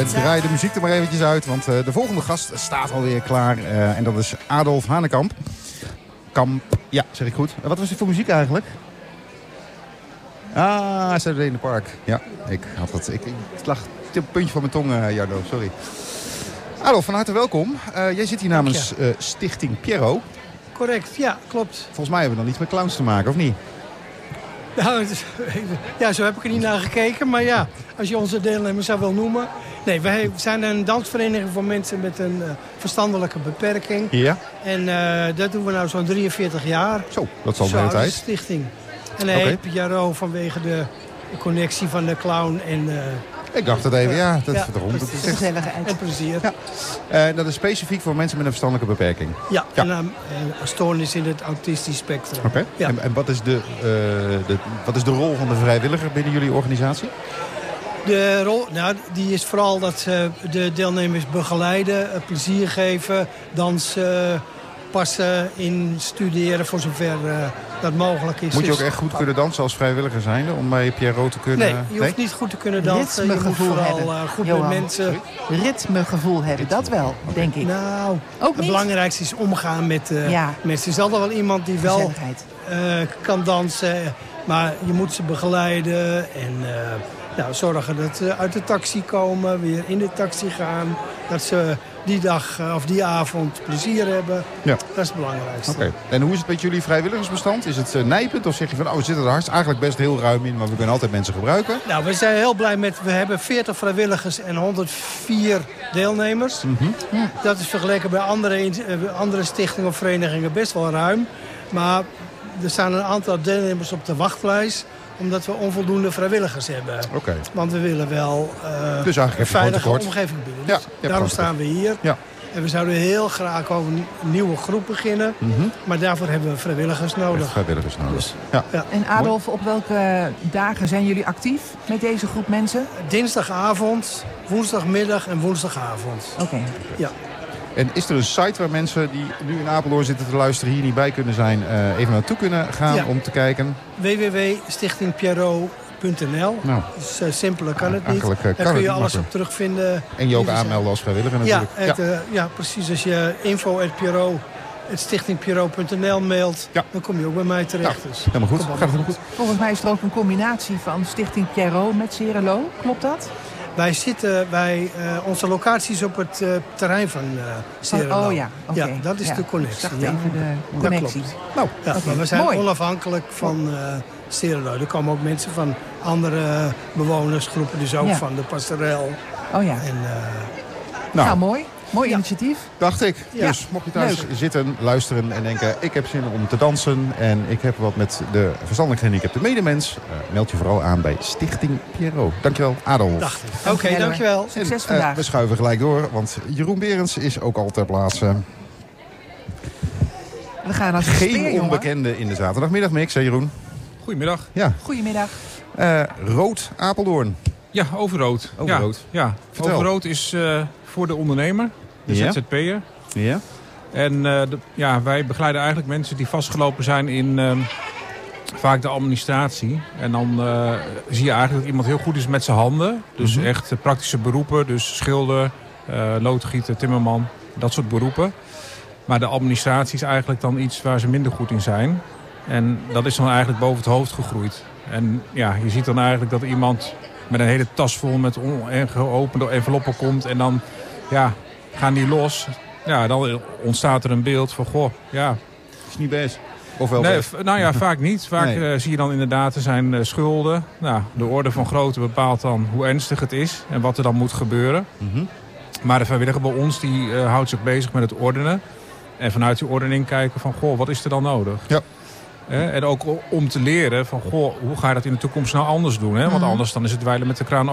Draai de muziek er maar eventjes uit, want de volgende gast staat alweer klaar. En dat is Adolf Hanekamp. Ja, zeg ik goed. Wat was dit voor muziek eigenlijk? Saturday in the Park. Ja, ik had het. Ik lag op het puntje van mijn tong, Jardo. Sorry. Adolf, van harte welkom. Jij zit hier namens Stichting Pierrot. Correct, ja, klopt. Volgens mij hebben we dan iets met clowns te maken, of niet? Nou, ja, zo heb ik er niet naar gekeken. Maar ja, als je onze deelnemers zou wil noemen. Nee, wij zijn een dansvereniging voor mensen met een verstandelijke beperking. Ja. En dat doen we nou zo'n 43 jaar. Zo, dat is al de hele tijd. Stichting. En hij heet Pierrot vanwege de connectie van de clown en... ik dacht het even, ja. Dat ja, is gezelligheid. En plezier. Ja. Dat is specifiek voor mensen met een verstandelijke beperking. Ja, en een stoornis in het autistisch spectrum. Oké. Ja. En wat is de rol van de vrijwilliger binnen jullie organisatie? De rol, nou, die is vooral dat ze de deelnemers begeleiden, plezier geven, dansen, passen, studeren voor zover dat mogelijk is. Moet je ook echt goed kunnen dansen als vrijwilliger zijnde om bij Pierrot te kunnen... Nee, je hoeft niet goed te kunnen dansen. Je moet vooral goed met mensen... Ritmegevoel hebben, dat wel, denk ik. Nou, ook het belangrijkste is omgaan met mensen. Er is altijd wel iemand die wel kan dansen, maar je moet ze begeleiden en... zorgen dat ze uit de taxi komen, weer in de taxi gaan. Dat ze die dag of die avond plezier hebben. Ja. Dat is het belangrijkste. Okay. En hoe is het met jullie vrijwilligersbestand? Is het nijpend of zeg je van, we zitten er eigenlijk best heel ruim in, maar we kunnen altijd mensen gebruiken? Nou, we zijn heel blij met, we hebben 40 vrijwilligers en 104 deelnemers. Mm-hmm. Dat is vergeleken bij andere stichtingen of verenigingen best wel ruim. Maar er staan een aantal deelnemers op de wachtlijst, omdat we onvoldoende vrijwilligers hebben. Okay. Want we willen wel dus een veilige omgeving bieden. Dus daarom staan we hier. Ja. En we zouden heel graag over een nieuwe groep beginnen. Mm-hmm. Maar daarvoor hebben we vrijwilligers nodig. Dus, ja. En Adolf, op welke dagen zijn jullie actief met deze groep mensen? Dinsdagavond, woensdagmiddag en woensdagavond. Oké. Ja. En is er een site waar mensen die nu in Apeldoorn zitten te luisteren, hier niet bij kunnen zijn, even naartoe kunnen gaan om te kijken? www.stichtingpierrot.nl. Nou, dus simpeler kan het niet. Daar kun je alles op terugvinden. En je ook aanmelden als vrijwilliger natuurlijk. Ja, precies. Als je info@stichtingpierrot.nl mailt, dan kom je ook bij mij terecht. Ja, dus. Helemaal goed. Gaat het helemaal goed. Volgens mij is er ook een combinatie van Stichting Pierrot met Cerelo. Klopt dat? Wij zitten bij onze locaties op het terrein van Cerelo. Oh ja, oké. Ja, dat is de connectie. Ik dacht even de connectie. Nou, maar we zijn onafhankelijk van Cerelo. Er komen ook mensen van andere bewonersgroepen, dus ook van de passerel. Oh ja. En, nou, mooi. Mooi initiatief. Dacht ik. Ja. Dus mocht je thuis zitten, luisteren en denken, ik heb zin om te dansen en ik heb wat met de verstandelijk gehandicapte medemens, meld je vooral aan bij Stichting Pierrot. Dankjewel, Adolf. Oké, dankjewel. Succes vandaag. We schuiven gelijk door, want Jeroen Berends is ook al ter plaatse. We gaan als geen onbekende in de zaterdagmiddagmix, hè Jeroen? Goedemiddag. Ja. Goedemiddag. Rood Apeldoorn. Ja, Overrood. Ja. Overrood is voor de ondernemer, de ZZP'er. Ja. En wij begeleiden eigenlijk mensen die vastgelopen zijn in vaak de administratie. En dan zie je eigenlijk dat iemand heel goed is met zijn handen. Dus echt praktische beroepen, dus schilder, loodgieter, timmerman, dat soort beroepen. Maar de administratie is eigenlijk dan iets waar ze minder goed in zijn. En dat is dan eigenlijk boven het hoofd gegroeid. En ja, je ziet dan eigenlijk dat iemand met een hele tas vol met geopende enveloppen komt. En dan gaan die los. Ja, dan ontstaat er een beeld van, is niet best. Of wel best? Nou ja, vaak niet. Vaak zie je dan inderdaad, er zijn schulden. Nou, de orde van grootte bepaalt dan hoe ernstig het is. En wat er dan moet gebeuren. Mm-hmm. Maar de vrijwilliger bij ons, die houdt zich bezig met het ordenen. En vanuit die ordening kijken van, wat is er dan nodig? Ja. En ook om te leren van, hoe ga je dat in de toekomst nou anders doen? Hè? Want anders dan is het dweilen met de kraan